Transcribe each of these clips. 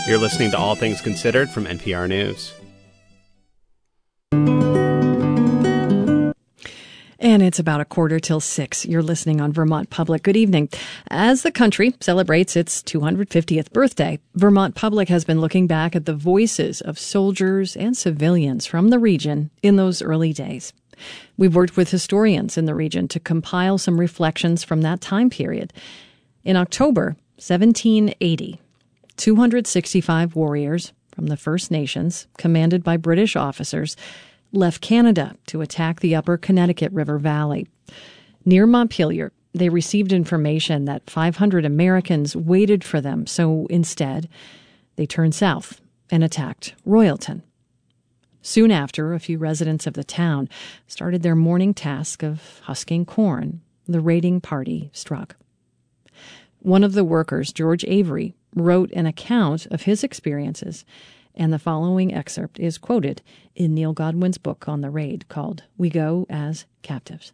You're listening to All Things Considered from NPR News. And it's about 5:45. You're listening on Vermont Public. Good evening. As the country celebrates its 250th birthday, Vermont Public has been looking back at the voices of soldiers and civilians from the region in those early days. We've worked with historians in the region to compile some reflections from that time period. In October 1780, 265 warriors from the First Nations, commanded by British officers, left Canada to attack the upper Connecticut River Valley. Near Montpelier, they received information that 500 Americans waited for them, so instead, they turned south and attacked Royalton. Soon after, a few residents of the town started their morning task of husking corn. The raiding party struck. One of the workers, George Avery, wrote an account of his experiences, and the following excerpt is quoted in Neil Godwin's book on the raid called We Go as Captives.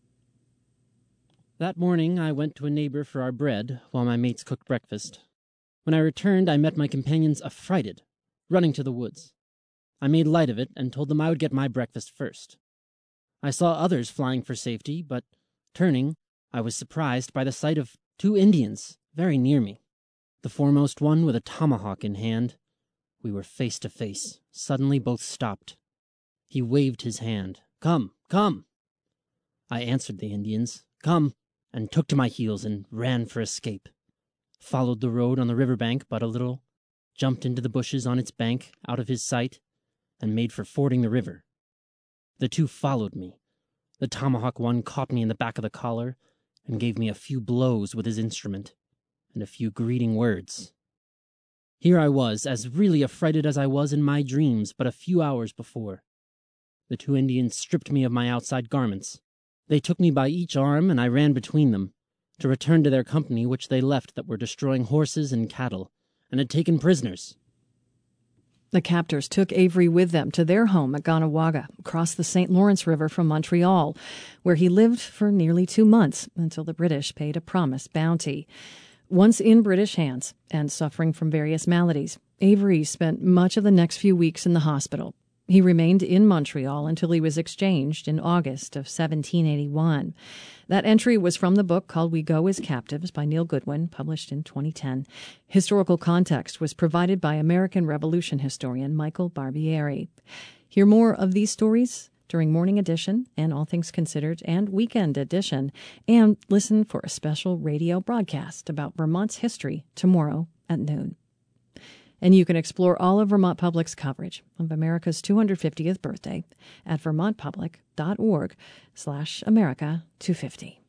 That morning I went to a neighbor for our bread while my mates cooked breakfast. When I returned, I met my companions affrighted, running to the woods. I made light of it and told them I would get my breakfast first. I saw others flying for safety, but turning, I was surprised by the sight of 2 Indians very near me, the foremost one with a tomahawk in hand. We were face to face. Suddenly both stopped. He waved his hand. "Come, come!" I answered the Indians, "Come," and took to my heels and ran for escape. Followed the road on the riverbank but a little, jumped into the bushes on its bank, out of his sight, and made for fording the river. The 2 followed me. The tomahawk one caught me in the back of the collar and gave me a few blows with his instrument and a few greeting words. Here I was, as really affrighted as I was in my dreams but a few hours before. The 2 Indians stripped me of my outside garments. They took me by each arm, and I ran between them, to return to their company, which they left that were destroying horses and cattle, and had taken prisoners. The captors took Avery with them to their home at Ganawaga, across the St. Lawrence River from Montreal, where he lived for nearly 2 months until the British paid a promised bounty. Once in British hands and suffering from various maladies, Avery spent much of the next few weeks in the hospital. He remained in Montreal until he was exchanged in August of 1781. That entry was from the book called We Go as Captives by Neil Goodwin, published in 2010. Historical context was provided by American Revolution historian Michael Barbieri. Hear more of these stories during Morning Edition and All Things Considered and Weekend Edition, and listen for a special radio broadcast about Vermont's history tomorrow at noon. And you can explore all of Vermont Public's coverage of America's 250th birthday at vermontpublic.org/America250.